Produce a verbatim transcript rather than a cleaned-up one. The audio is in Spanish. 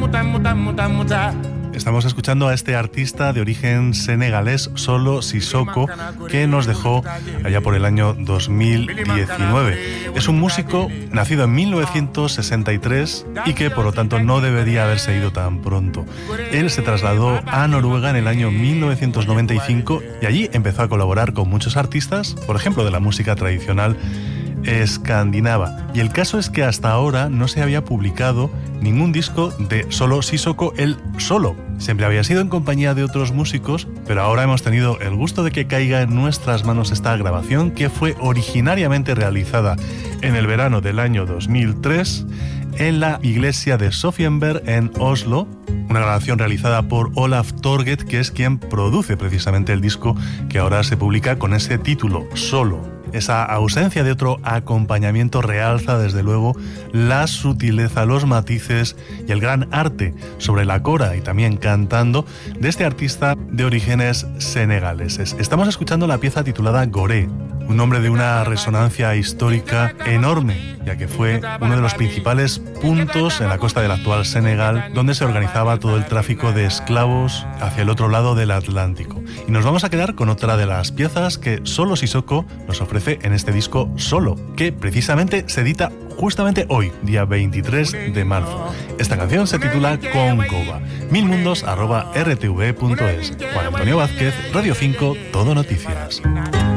Estamos escuchando a este artista de origen senegalés, Solo Sissoko, que nos dejó allá por el año dos mil diecinueve. Es un músico nacido en mil novecientos sesenta y tres y que, por lo tanto, no debería haberse ido tan pronto. Él se trasladó a Noruega en el año mil novecientos noventa y cinco y allí empezó a colaborar con muchos artistas, por ejemplo, de la música tradicional escandinava. Y el caso es que hasta ahora no se había publicado ningún disco de Solo Sissoko él solo. Siempre había sido en compañía de otros músicos, pero ahora hemos tenido el gusto de que caiga en nuestras manos esta grabación, que fue originariamente realizada en el verano del año dos mil tres en la iglesia de Sofienberg en Oslo, una grabación realizada por Olaf Torget, que es quien produce precisamente el disco que ahora se publica con ese título, Solo. Esa ausencia de otro acompañamiento realza, desde luego, la sutileza, los matices y el gran arte sobre la cora y también cantando de este artista de orígenes senegaleses. Estamos escuchando la pieza titulada Goré, un nombre de una resonancia histórica enorme, ya que fue uno de los principales puntos en la costa del actual Senegal, donde se organizaba todo el tráfico de esclavos hacia el otro lado del Atlántico. Y nos vamos a quedar con otra de las piezas que Solo Sissoko nos ofrece en este disco Solo, que precisamente se edita justamente hoy, día veintitrés de marzo. Esta canción se titula Congoba. milmundos arroba r t v punto es. Juan Antonio Vázquez, Radio cinco, Todo Noticias.